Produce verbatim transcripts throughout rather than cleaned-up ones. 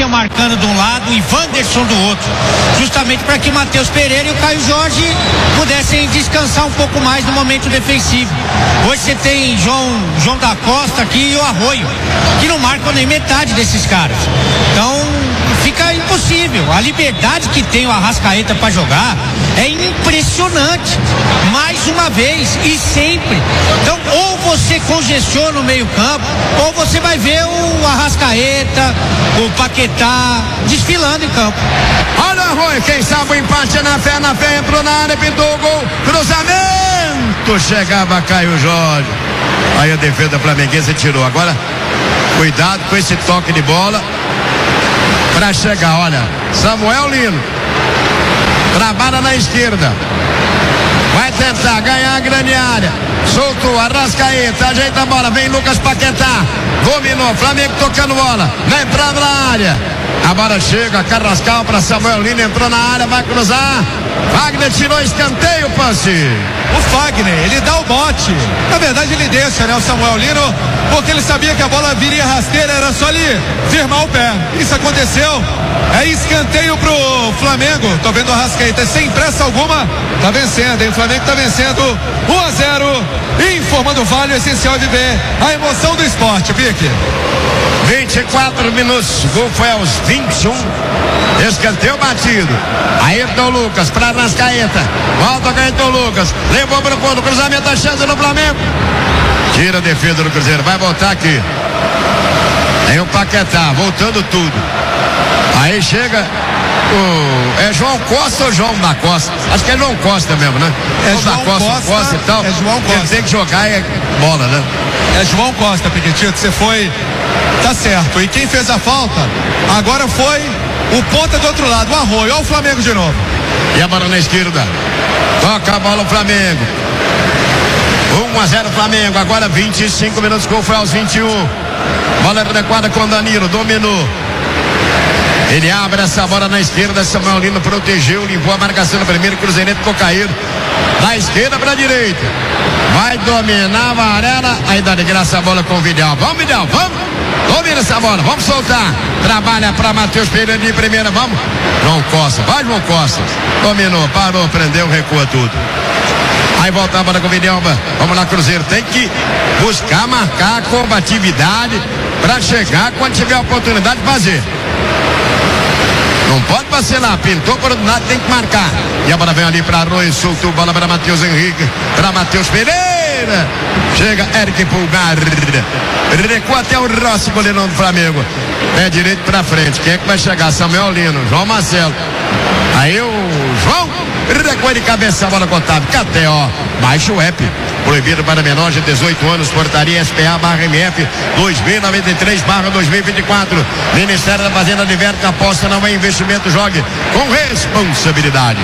Garcia marcando de um lado e Wanderson do outro, justamente para que o Matheus Pereira e o Caio Jorge pudessem descansar um pouco mais no momento defensivo. Hoje você tem João, João da Costa aqui e o Arroio, que não marcam nem metade desses caras. Então fica impossível. A liberdade que tem o Arrascaeta para jogar é impressionante, mais uma vez e sempre. Então ou você congestiona o meio campo, ou você vai ver o Arrascaeta, o Paquetá desfilando em campo. Olha o Arroio, quem sabe o empate na fé, na fé, entrou na área, pintou o gol, cruzamento, chegava Caio Jorge, aí a defesa flamenguesa tirou. Agora cuidado com esse toque de bola para chegar. Olha, Samuel Lino trabalha na esquerda, vai tentar ganhar a grande área, soltou Arrascaeta, ajeita a bola, vem Lucas Paquetá, dominou, Flamengo tocando bola, na entrada na área, a bola chega, Carrascal para Samuel Lino, entrou na área, vai cruzar, Fagner tirou escanteio, passe. O Fagner, ele dá o bote, na verdade ele deixa, né, o Samuel Lino, porque ele sabia que a bola viria rasteira, era só ali firmar o pé. Isso aconteceu, é escanteio pro Flamengo. Tô vendo o Arrascaeta sem pressa alguma, tá vencendo, hein? O Flamengo tá vencendo um a zero, informando o Vale, o essencial é viver a emoção do esporte, Pique. vinte e quatro minutos, gol foi aos vinte e um, escanteio batido, Ayrton Lucas para Arrascaeta, volta a Ayrton Lucas, levou para o fundo, cruzamento, a chance do Flamengo, tira a defesa do Cruzeiro, vai voltar aqui, tem o Paquetá, voltando tudo, aí chega o, é João Costa ou João da Costa? Acho que é João Costa mesmo, né? É João da Costa, Costa, Costa e tal, é João Costa. Ele tem que jogar é bola, né? É João Costa, Piquetito, você foi, tá certo, e quem fez a falta agora foi o ponta do outro lado, o Arroio. Olha o Flamengo de novo. E a bola na esquerda, toca a bola o Flamengo, um a zero Flamengo, agora vinte e cinco minutos, gol foi aos vinte e um, bola adequada com Danilo, dominou, ele abre essa bola na esquerda, Samuel Lino protegeu, limpou a marcação no primeiro, Cruzeirense ficou caído, da esquerda para a direita, vai dominar a Varela, aí dá de graça a bola com o Vidal, vamos Vidal, vamos, domina essa bola, vamos soltar, trabalha para Matheus Pereira de primeira, vamos, João Costa, vai João Costa, dominou, parou, prendeu, recua tudo, aí volta a bola com o Vidal, vamos lá Cruzeiro, tem que buscar marcar a combatividade para chegar quando tiver a oportunidade de fazer. Não pode vacilar, pintou por outro lado, tem que marcar. E a bola vem ali para Arroio, soltou bola para Matheus Henrique, para Matheus Pereira. Chega Eric Pulgar, recua até o Rossi, goleirão do Flamengo. Pé direito para frente, quem é que vai chegar? Samuel Lino, João Marcelo. Aí o João recua de cabeça a bola com o Otávio, K T O, baixa o app. Proibido para menores de dezoito anos, portaria S P A barra M F dois mil e noventa e três barra dois mil e vinte e quatro. Ministério da Fazenda diverte, aposta não é investimento, jogue com responsabilidade.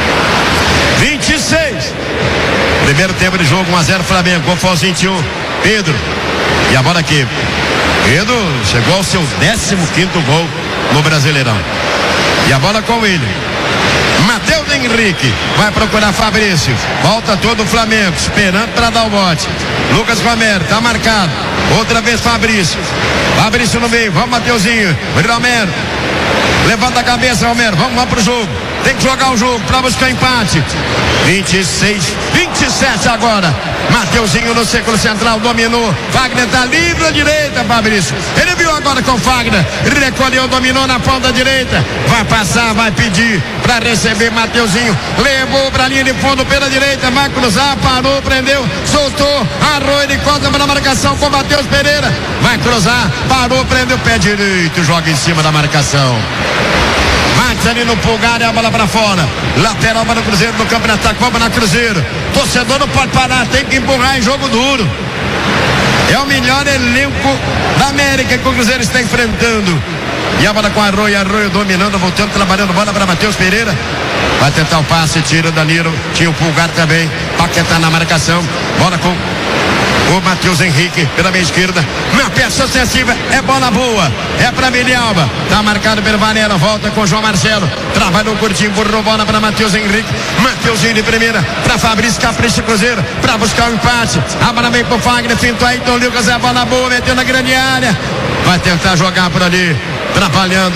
vinte e seis. Primeiro tempo de jogo, um a zero Flamengo, gol foi aos vinte e um. Pedro. E a bola aqui. Pedro chegou ao seu décimo quinto gol no Brasileirão. E a bola com ele. Matheus Henrique vai procurar Fabrício, volta todo o Flamengo esperando para dar o bote. Lucas Romero tá marcado, outra vez Fabrício, Fabrício no meio, vamos Mateuzinho, Romero levanta a cabeça, Romero, vamos lá pro jogo, tem que jogar o jogo para buscar empate. Vinte e seis, vinte e sete agora, Mateuzinho no círculo central, dominou, Fagner tá livre à direita, Fabrício, ele viu agora com Fagner, recolheu, dominou na ponta direita, vai passar, vai pedir para receber Mateuzinho, levou pra linha de fundo pela direita, vai cruzar, parou, prendeu, soltou, Arroio de costa para a marcação com Matheus Pereira, vai cruzar, parou, prendeu, pé direito, joga em cima da marcação. Max ali no Pulgar e a bola pra fora. Lateral para o Cruzeiro no campo de ataque. Vamos na Cruzeiro. Torcedor não pode parar, tem que empurrar em jogo duro. É o melhor elenco da América que o Cruzeiro está enfrentando. E a bola com Arroio, Arroio dominando, voltando, trabalhando, bola para Matheus Pereira. Vai tentar o passe, tira Danilo. Tinha o Pulgar também. Paquetá na marcação. Bola com o Matheus Henrique pela meia esquerda, na peça sucessiva, é bola boa, é pra Vilhalba, tá marcado pelo Varela, volta com o João Marcelo, trabalhou curtinho, burrou bola para Matheus Henrique, Matheusinho de primeira, pra Fabrício, capricha Cruzeiro, pra buscar o empate, a bola vem pro Fagner, fintou aí, então Lucas, é bola boa, meteu na grande área, vai tentar jogar por ali, trabalhando.